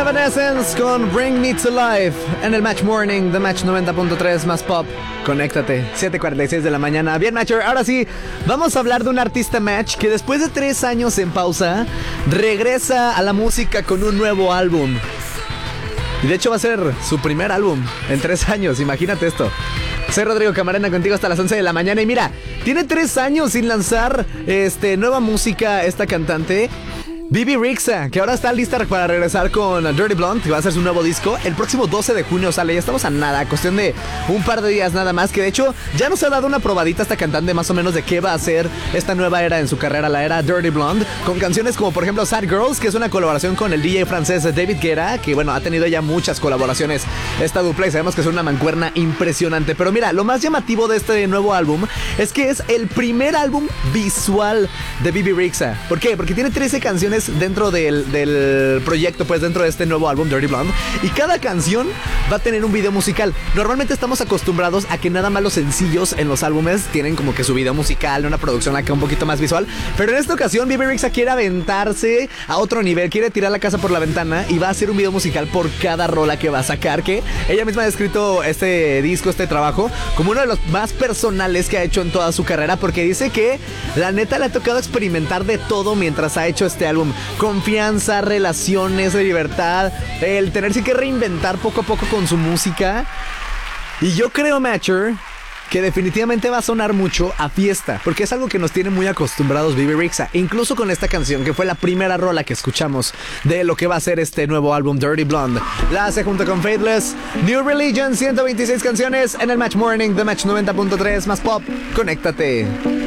Evanescence con Bring Me to Life en el Match Morning de Match 90.3 más Pop. Conéctate, 7:46 de la mañana. Bien, Matcher, ahora sí, vamos a hablar de un artista Match que después de 3 años en pausa regresa a la música con un nuevo álbum. Y de hecho va a ser su primer álbum en 3 años, imagínate esto. Soy Rodrigo Camarena, contigo hasta las 11 de la mañana. Y mira, tiene 3 años sin lanzar nueva música esta cantante, Bebe Rexha, que ahora está lista para regresar con Dirty Blonde, que va a ser su nuevo disco. El próximo 12 de junio sale, ya estamos a nada, cuestión de un par de días nada más, que de hecho ya nos ha dado una probadita esta cantante más o menos de qué va a ser esta nueva era en su carrera, la era Dirty Blonde, con canciones como por ejemplo Sad Girls, que es una colaboración con el DJ francés David Guetta, que bueno, ha tenido ya muchas colaboraciones esta dupla y sabemos que es una mancuerna impresionante. Pero mira, lo más llamativo de este nuevo álbum es que es el primer álbum visual de Bebe Rexha. ¿Por qué? Porque tiene 13 canciones dentro del proyecto, pues dentro de este nuevo álbum Dirty Blonde, y cada canción va a tener un video musical. Normalmente estamos acostumbrados a que nada más los sencillos en los álbumes tienen como que su video musical, una producción acá un poquito más visual, pero en esta ocasión Bebe Rexha quiere aventarse a otro nivel, quiere tirar la casa por la ventana y va a hacer un video musical por cada rola que va a sacar, que ella misma ha descrito este disco, este trabajo, como uno de los más personales que ha hecho en toda su carrera, porque dice que la neta le ha tocado experimentar de todo mientras ha hecho este álbum. Confianza, relaciones, libertad, el tenerse que reinventar poco a poco con su música. Y yo creo, Matcher, que definitivamente va a sonar mucho a fiesta, porque es algo que nos tiene muy acostumbrados Bebe Rexha, incluso con esta canción que fue la primera rola que escuchamos de lo que va a ser este nuevo álbum Dirty Blonde. La hace junto con Faithless, New Religion, 126 canciones en el Match Morning de Match 90.3 más Pop. Conéctate.